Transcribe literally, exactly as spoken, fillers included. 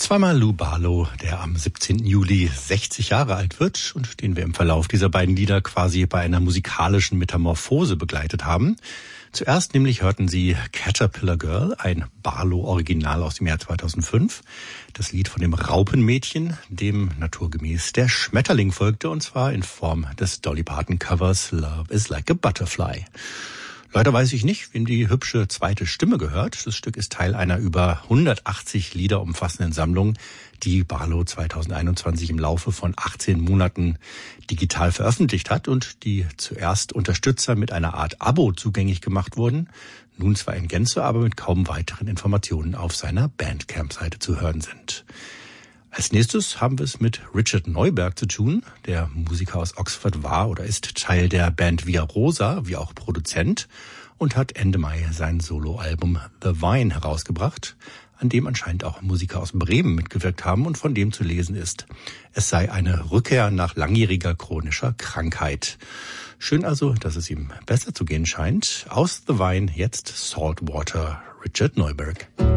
Zweimal Lou Barlow, der am siebzehnten Juli sechzig Jahre alt wird und den wir im Verlauf dieser beiden Lieder quasi bei einer musikalischen Metamorphose begleitet haben. Zuerst nämlich hörten Sie Caterpillar Girl, ein Barlow-Original aus dem Jahr zweitausendfünf. Das Lied von dem Raupenmädchen, dem naturgemäß der Schmetterling folgte, und zwar in Form des Dolly Parton-Covers Love is Like a Butterfly. Leider weiß ich nicht, wem die hübsche zweite Stimme gehört. Das Stück ist Teil einer über hundertachtzig Lieder umfassenden Sammlung, die Barlow zweitausendeinundzwanzig im Laufe von achtzehn Monaten digital veröffentlicht hat und die zuerst Unterstützer mit einer Art Abo zugänglich gemacht wurden, nun zwar in Gänze, aber mit kaum weiteren Informationen auf seiner Bandcamp-Seite zu hören sind. Als nächstes haben wir es mit Richard Neuberg zu tun. Der Musiker aus Oxford war oder ist Teil der Band Via Rosa, wie auch Produzent, und hat Ende Mai sein Soloalbum The Vine herausgebracht, an dem anscheinend auch Musiker aus Bremen mitgewirkt haben und von dem zu lesen ist, es sei eine Rückkehr nach langjähriger chronischer Krankheit. Schön also, dass es ihm besser zu gehen scheint. Aus The Vine jetzt Saltwater, Richard Neuberg.